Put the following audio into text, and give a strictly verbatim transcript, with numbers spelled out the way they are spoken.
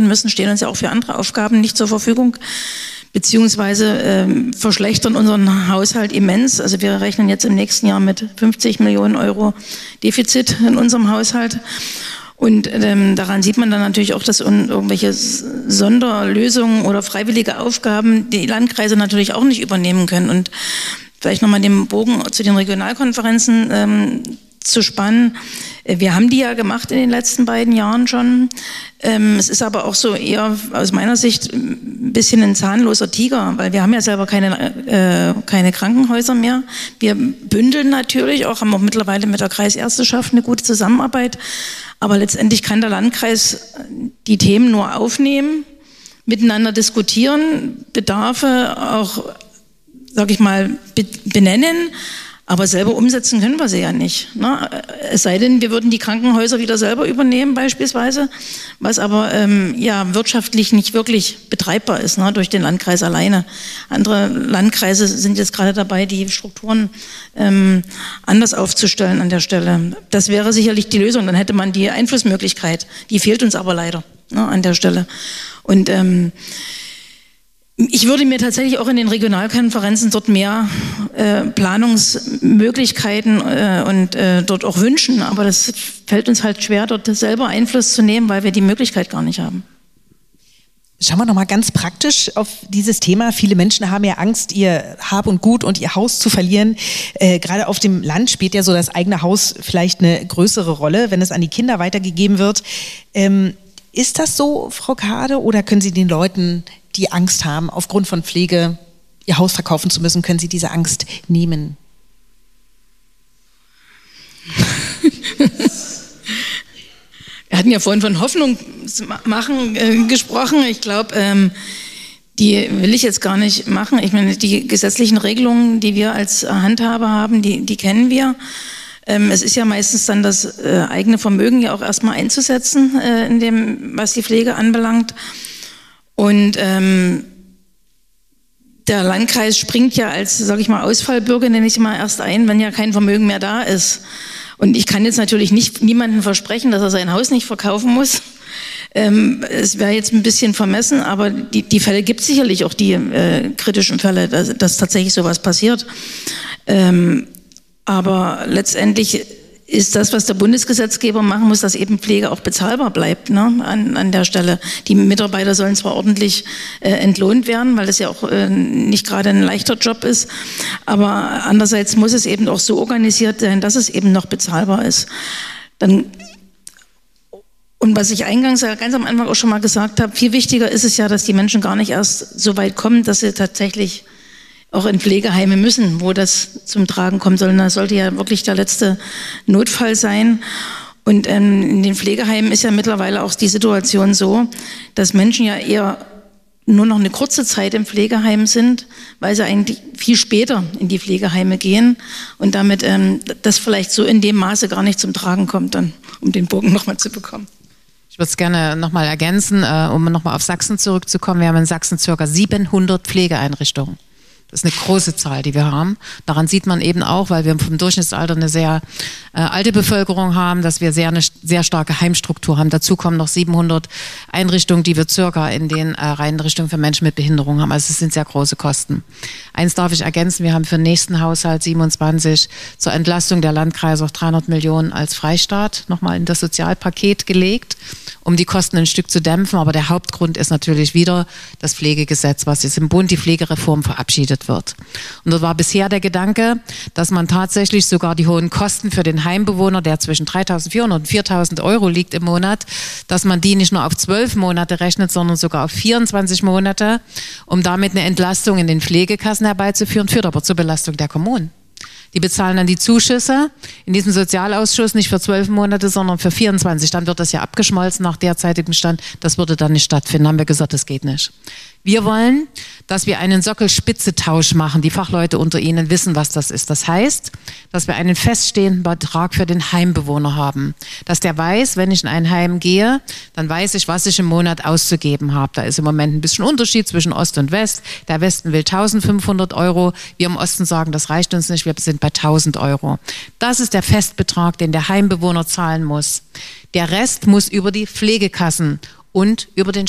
müssen, stehen uns ja auch für andere Aufgaben nicht zur Verfügung, beziehungsweise äh, verschlechtern unseren Haushalt immens. Also wir rechnen jetzt im nächsten Jahr mit fünfzig Millionen Euro Defizit in unserem Haushalt. Und ähm, daran sieht man dann natürlich auch, dass un- irgendwelche Sonderlösungen oder freiwillige Aufgaben die Landkreise natürlich auch nicht übernehmen können. Und vielleicht nochmal den Bogen zu den Regionalkonferenzen ähm, zu spannen. Wir haben die ja gemacht in den letzten beiden Jahren schon. Ähm, es ist aber auch so eher aus meiner Sicht ein bisschen ein zahnloser Tiger, weil wir haben ja selber keine, äh, keine Krankenhäuser mehr. Wir bündeln natürlich auch, haben auch mittlerweile mit der Kreisärzteschaft eine gute Zusammenarbeit. Aber letztendlich kann der Landkreis die Themen nur aufnehmen, miteinander diskutieren, Bedarfe auch, sag ich mal, benennen, aber selber umsetzen können wir sie ja nicht. Ne? Es sei denn, wir würden die Krankenhäuser wieder selber übernehmen beispielsweise, was aber ähm, ja wirtschaftlich nicht wirklich betreibbar ist, ne? Durch den Landkreis alleine. Andere Landkreise sind jetzt gerade dabei, die Strukturen ähm, anders aufzustellen an der Stelle. Das wäre sicherlich die Lösung, dann hätte man die Einflussmöglichkeit. Die fehlt uns aber leider, ne, an der Stelle. Und ähm, ich würde mir tatsächlich auch in den Regionalkonferenzen dort mehr äh, Planungsmöglichkeiten äh, und äh, dort auch wünschen, aber das fällt uns halt schwer, dort selber Einfluss zu nehmen, weil wir die Möglichkeit gar nicht haben. Schauen wir noch mal ganz praktisch auf dieses Thema. Viele Menschen haben ja Angst, ihr Hab und Gut und ihr Haus zu verlieren. Äh, gerade auf dem Land spielt ja so das eigene Haus vielleicht eine größere Rolle, wenn es an die Kinder weitergegeben wird. Ähm, ist das so, Frau Kade, oder können Sie den Leuten, die Angst haben, aufgrund von Pflege ihr Haus verkaufen zu müssen, können Sie diese Angst nehmen? Wir hatten ja vorhin von Hoffnung machen äh, gesprochen. Ich glaube, ähm, die will ich jetzt gar nicht machen. Ich meine, die gesetzlichen Regelungen, die wir als Handhaber haben, die, die kennen wir. Ähm, es ist ja meistens dann das äh, eigene Vermögen ja auch erstmal einzusetzen, äh, in dem, was die Pflege anbelangt. Und ähm, der Landkreis springt ja als, sage ich mal, Ausfallbürger, nenne ich mal, erst ein, wenn ja kein Vermögen mehr da ist. Und ich kann jetzt natürlich nicht niemandem versprechen, dass er sein Haus nicht verkaufen muss. Ähm, es wäre jetzt ein bisschen vermessen, aber die, die Fälle gibt es sicherlich auch, die äh, kritischen Fälle, dass, dass tatsächlich sowas passiert. Ähm, aber letztendlich ist das, was der Bundesgesetzgeber machen muss, dass eben Pflege auch bezahlbar bleibt, ne, an, an der Stelle. Die Mitarbeiter sollen zwar ordentlich äh, entlohnt werden, weil das ja auch äh, nicht gerade ein leichter Job ist, aber andererseits muss es eben auch so organisiert sein, dass es eben noch bezahlbar ist. Dann, und was ich eingangs ja ganz am Anfang auch schon mal gesagt habe, viel wichtiger ist es ja, dass die Menschen gar nicht erst so weit kommen, dass sie tatsächlich auch in Pflegeheime müssen, wo das zum Tragen kommt soll. Das sollte ja wirklich der letzte Notfall sein. Und ähm, in den Pflegeheimen ist ja mittlerweile auch die Situation so, dass Menschen ja eher nur noch eine kurze Zeit im Pflegeheim sind, weil sie eigentlich viel später in die Pflegeheime gehen und damit ähm, das vielleicht so in dem Maße gar nicht zum Tragen kommt, dann, um den Bogen nochmal zu bekommen. Ich würde es gerne nochmal ergänzen, äh, um nochmal auf Sachsen zurückzukommen. Wir haben in Sachsen ca. siebenhundert Pflegeeinrichtungen. Das ist eine große Zahl, die wir haben. Daran sieht man eben auch, weil wir vom Durchschnittsalter eine sehr äh, alte Bevölkerung haben, dass wir sehr eine sehr starke Heimstruktur haben. Dazu kommen noch siebenhundert Einrichtungen, die wir circa in den äh, Einrichtungen für Menschen mit Behinderung haben. Also es sind sehr große Kosten. Eins darf ich ergänzen, wir haben für den nächsten Haushalt siebenundzwanzig zur Entlastung der Landkreise auch dreihundert Millionen als Freistaat nochmal in das Sozialpaket gelegt, um die Kosten ein Stück zu dämpfen. Aber der Hauptgrund ist natürlich wieder das Pflegegesetz, was jetzt im Bund die Pflegereform verabschiedet wird. Und dort war bisher der Gedanke, dass man tatsächlich sogar die hohen Kosten für den Heimbewohner, der zwischen dreitausendvierhundert und viertausend Euro liegt im Monat, dass man die nicht nur auf zwölf Monate rechnet, sondern sogar auf vierundzwanzig Monate, um damit eine Entlastung in den Pflegekassen herbeizuführen, führt aber zur Belastung der Kommunen. Die bezahlen dann die Zuschüsse in diesem Sozialausschuss nicht für zwölf Monate, sondern für vierundzwanzig. Dann wird das ja abgeschmolzen nach derzeitigem Stand. Das würde dann nicht stattfinden. Haben wir gesagt, das geht nicht. Wir wollen, dass wir einen Sockelspitzetausch machen. Die Fachleute unter Ihnen wissen, was das ist. Das heißt, dass wir einen feststehenden Betrag für den Heimbewohner haben. Dass der weiß, wenn ich in ein Heim gehe, dann weiß ich, was ich im Monat auszugeben habe. Da ist im Moment ein bisschen Unterschied zwischen Ost und West. Der Westen will eintausendfünfhundert Euro. Wir im Osten sagen, das reicht uns nicht. Wir sind bei tausend Euro. Das ist der Festbetrag, den der Heimbewohner zahlen muss. Der Rest muss über die Pflegekassen und über den